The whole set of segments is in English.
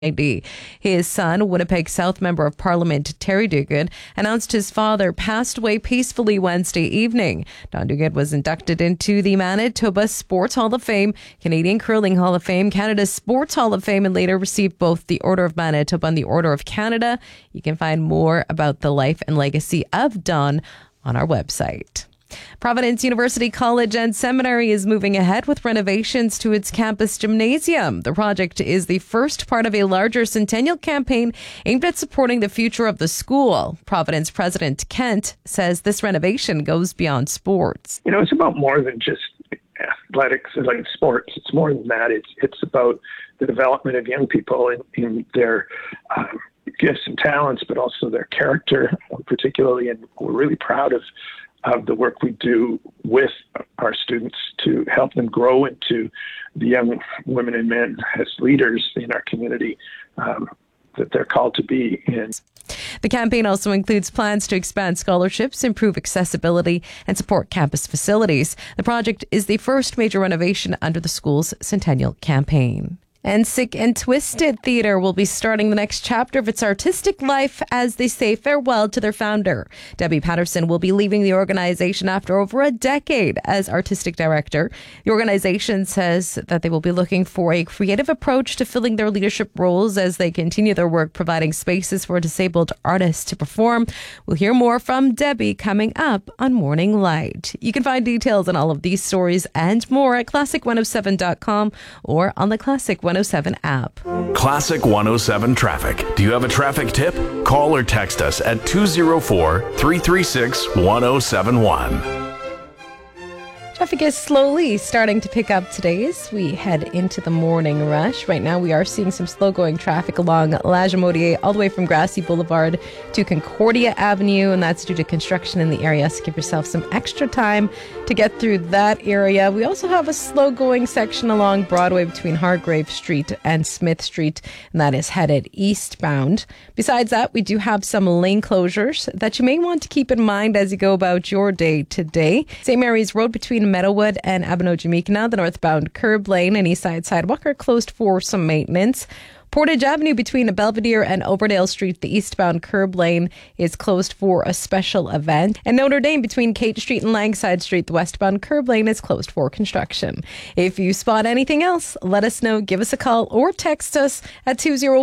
His son, Winnipeg South Member of Parliament Terry Duguid, announced his father passed away peacefully Wednesday evening. Don Duguid was inducted into the Manitoba Sports Hall of Fame, Canadian Curling Hall of Fame, Canada's Sports Hall of Fame, and later received both the Order of Manitoba and the Order of Canada. You can find more about the life and legacy of Don on our website. Providence University College and Seminary is moving ahead with renovations to its campus gymnasium. The project is the first part of a larger centennial campaign aimed at supporting the future of the school. Providence President Kent says this renovation goes beyond sports. It's about more than just athletics and like sports. It's more than that. It's about the development of young people in their gifts and talents, but also their character, particularly. And we're really proud of the work we do with our students to help them grow into the young women and men as leaders in our community that they're called to be in. The campaign also includes plans to expand scholarships, improve accessibility, and support campus facilities. The project is the first major renovation under the school's centennial campaign. And Sick and Twisted Theatre will be starting the next chapter of its artistic life as they say farewell to their founder. Debbie Patterson will be leaving the organization after over a decade as artistic director. The organization says that they will be looking for a creative approach to filling their leadership roles as they continue their work providing spaces for disabled artists to perform. We'll hear more from Debbie coming up on Morning Light. You can find details on all of these stories and more at classic107.com or on the Classic 107 app. Classic 107 Traffic. Do you have a traffic tip? Call or text us at 204-336-1071. Traffic is slowly starting to pick up today as we head into the morning rush. Right now we are seeing some slow-going traffic along La Jamodier all the way from Grassy Boulevard to Concordia Avenue, and that's due to construction in the area, so give yourself some extra time to get through that area. We also have a slow-going section along Broadway between Hargrave Street and Smith Street, and that is headed eastbound. Besides that, we do have some lane closures that you may want to keep in mind as you go about your day today. St. Mary's Road between Meadowood and Abino-Jamaica, the northbound curb lane and east side sidewalk are closed for some maintenance. Portage Avenue between Belvedere and Overdale Street, the eastbound curb lane is closed for a special event. And Notre Dame between Kate Street and Langside Street, the westbound curb lane is closed for construction. If you spot anything else, let us know. Give us a call or text us at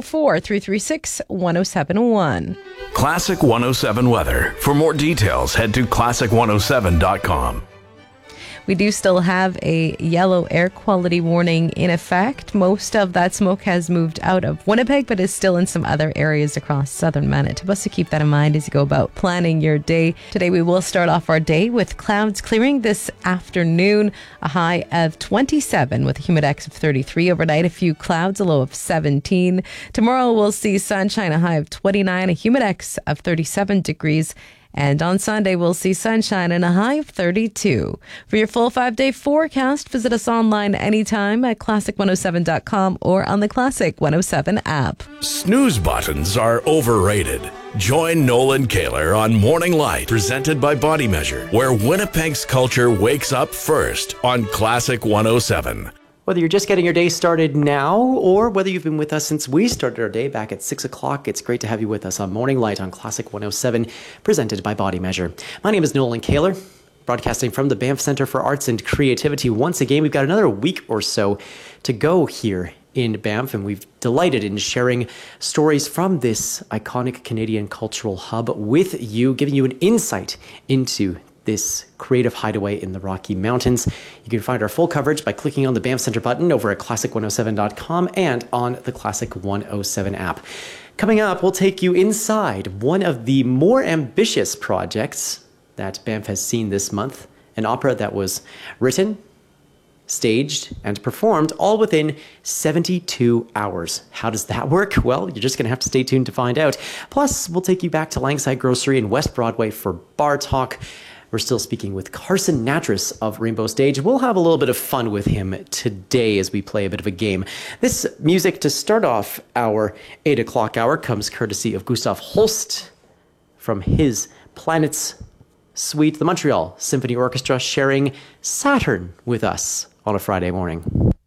204-336-1071. Classic 107 weather. For more details, head to classic107.com. We do still have a yellow air quality warning in effect. Most of that smoke has moved out of Winnipeg, but is still in some other areas across southern Manitoba. So keep that in mind as you go about planning your day. Today we will start off our day with clouds clearing this afternoon. A high of 27 with a humidex of 33. Overnight, a few clouds, a low of 17. Tomorrow we'll see sunshine, a high of 29, a humidex of 37 degrees. And on Sunday, we'll see sunshine and a high of 32. For your full 5-day forecast, visit us online anytime at classic107.com or on the Classic 107 app. Snooze buttons are overrated. Join Nolan Kaler on Morning Light, presented by Body Measure, where Winnipeg's culture wakes up first on Classic 107. Whether you're just getting your day started now or whether you've been with us since we started our day back at 6 o'clock, it's great to have you with us on Morning Light on Classic 107, presented by Body Measure. My name is Nolan Kaler, broadcasting from the Banff Centre for Arts and Creativity. Once again, we've got another week or so to go here in Banff, and we've delighted in sharing stories from this iconic Canadian cultural hub with you, giving you an insight into this creative hideaway in the Rocky Mountains. You can find our full coverage by clicking on the Banff Centre button over at classic107.com and on the Classic 107 app. Coming up, we'll take you inside one of the more ambitious projects that Banff has seen this month, an opera that was written, staged, and performed all within 72 hours. How does that work? Well, you're just going to have to stay tuned to find out. Plus, we'll take you back to Langside Grocery in West Broadway for Bar Talk. We're still speaking with Carson Natras of Rainbow Stage. We'll have a little bit of fun with him today as we play a bit of a game. This music to start off our 8 o'clock hour comes courtesy of Gustav Holst from his Planets Suite, the Montreal Symphony Orchestra, sharing Saturn with us on a Friday morning.